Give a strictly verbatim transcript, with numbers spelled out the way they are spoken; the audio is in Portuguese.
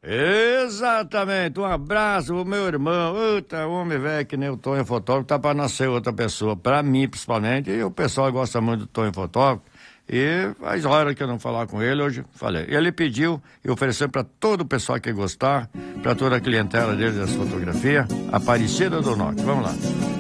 Exatamente, um abraço pro meu irmão. Eita, homem velho que nem o Tonho Fotógrafo, tá pra nascer outra pessoa, pra mim principalmente, e o pessoal gosta muito do Tonho Fotógrafo, e faz hora que eu não falar com ele, hoje falei. Ele pediu e ofereceu pra todo o pessoal que gostar, pra toda a clientela dele das fotografias, Aparecida do Norte. Vamos lá.